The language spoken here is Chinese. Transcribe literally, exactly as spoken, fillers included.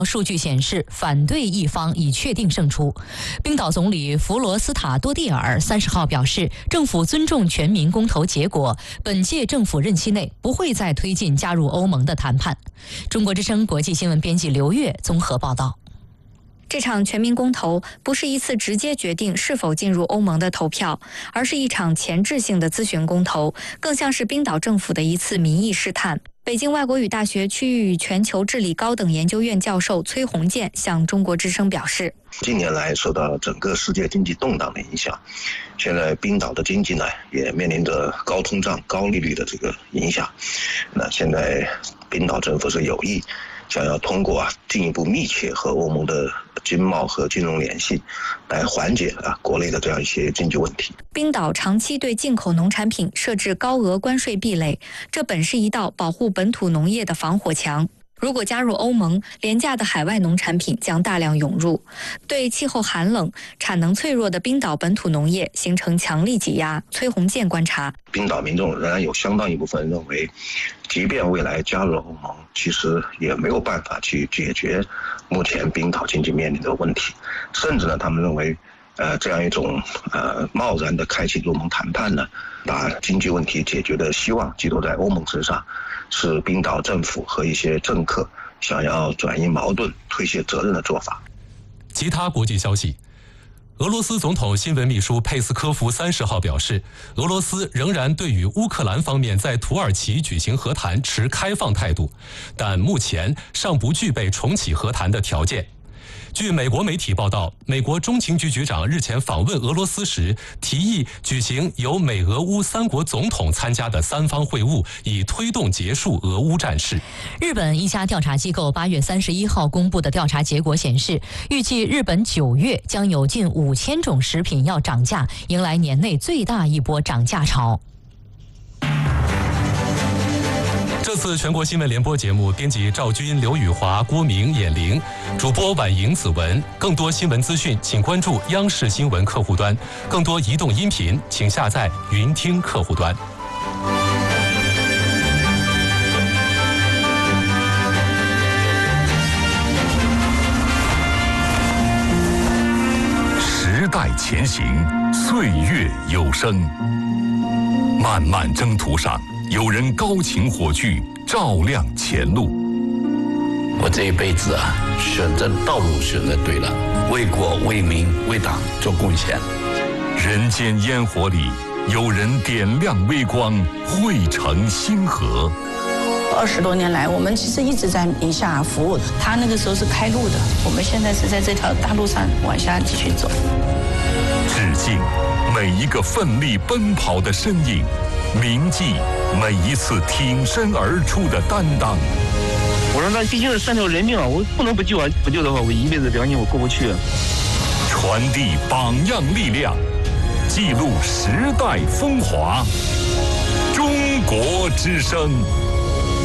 数据显示，反对一方已确定胜出。冰岛总理弗罗斯塔多蒂尔三十号表示，政府尊重全民公投结果，本届政府任期内不会再推进加入欧盟的谈判。中国之声国际新闻编辑刘越综合报道。 这场全民公投不是一次直接决定是否进入欧盟的投票，而是一场前置性的咨询公投，更像是冰岛政府的一次民意试探。北京外国语大学区域与全球治理高等研究院教授崔洪建向中国之声表示， 近年来受到整个世界经济动荡的影响，现在冰岛的经济呢也面临着高通胀、高利率的这个影响。那现在冰岛政府是有意想要通过啊进一步密切和欧盟的经贸和金融联系，来缓解啊国内的这样一些经济问题。 冰岛长期对进口农产品设置高额关税壁垒，这本是一道保护本土农业的防火墙。如果加入欧盟，廉价的海外农产品将大量涌入，对气候寒冷、产能脆弱的冰岛本土农业形成强力挤压。崔洪建观察， 冰岛民众仍然有相当一部分认为，即便未来加入了欧盟，其实也没有办法去解决目前冰岛经济面临的问题，甚至呢，他们认为，呃，这样一种呃贸然的开启欧盟谈判呢，把经济问题解决的希望寄托在欧盟身上，是冰岛政府和一些政客想要转移矛盾、推卸责任的做法。 其他国际消息，俄罗斯总统新闻秘书佩斯科夫三十号表示，俄罗斯仍然对于乌克兰方面在土耳其举行和谈持开放态度，但目前尚不具备重启和谈的条件。据美国媒体报道，美国中情局局长日前访问俄罗斯时，提议举行由美俄乌三国总统参加的三方会晤，以推动结束俄乌战事。 日本一家调查机构八月三十一号公布的调查结果显示，预计日本九月将有近五千种食品要涨价，迎来年内最大一波涨价潮。 这次全国新闻联播节目，编辑赵军、刘宇华、郭明、眼玲，主播婉莹、子文。更多新闻资讯，请关注央视新闻客户端；更多移动音频，请下载云听客户端。 时代前行，岁月有声。漫漫征途上，有人高擎火炬，照亮前路。 我这一辈子啊，选择道路选择对了，为国为民为党做贡献。 人间烟火里，有人点亮微光，汇成星河。 二十多年来，我们其实一直在宁夏服务。他那个时候是开路的，我们现在是在这条大路上往下继续走。 致敬每一个奋力奔跑的身影，铭记每一次挺身而出的担当。 我说那毕竟是三条人命啊，我不能不救啊！不救的话，我一辈子良心我过不去。 传递榜样力量，记录时代风华。中国之声。